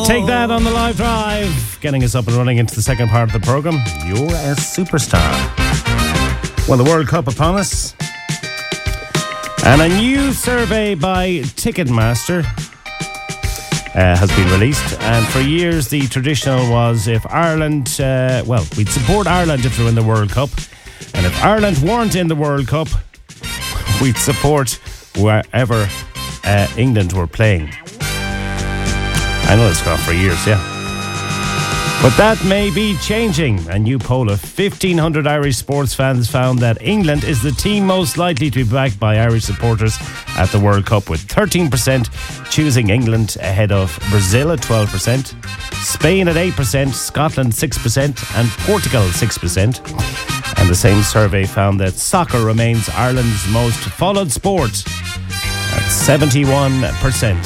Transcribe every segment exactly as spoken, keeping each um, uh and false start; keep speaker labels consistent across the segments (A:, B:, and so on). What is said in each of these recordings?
A: Take that on the live drive, getting us up and running into the second part of the programme. You're a superstar. Well, the World Cup upon us. And a new survey by Ticketmaster uh, has been released. And for years, the traditional was if Ireland, uh, well, we'd support Ireland if they were in the World Cup. And if Ireland weren't in the World Cup, we'd support wherever uh, England were playing. I know it's gone for years, yeah. But that may be changing. A new poll of fifteen hundred Irish sports fans found that England is the team most likely to be backed by Irish supporters at the World Cup, with thirteen percent choosing England ahead of Brazil at twelve percent, Spain at eight percent, Scotland six percent and Portugal six percent. And the same survey found that soccer remains Ireland's most followed sport at seventy-one percent.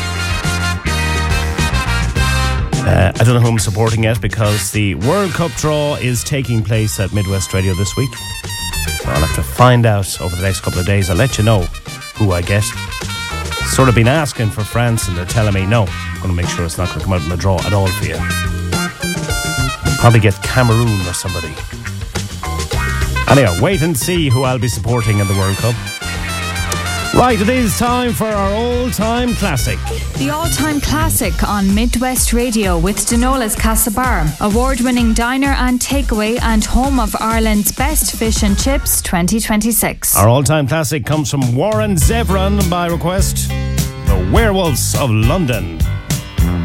A: Uh, I don't know who I'm supporting yet because the World Cup draw is taking place at Midwest Radio this week. So I'll have to find out over the next couple of days. I'll let you know who I get. Sort of been asking for France and they're telling me no. I'm going to make sure it's not going to come out in the draw at all for you. I'll probably get Cameroon or somebody. Anyway, wait and see who I'll be supporting in the World Cup. Right, it is time for our all-time classic.
B: The all-time classic on Midwest Radio with Denola's Castlebar, award-winning diner and takeaway and home of Ireland's best fish and chips twenty twenty-six.
A: Our all-time classic comes from Warren Zevran by request, The Werewolves of London.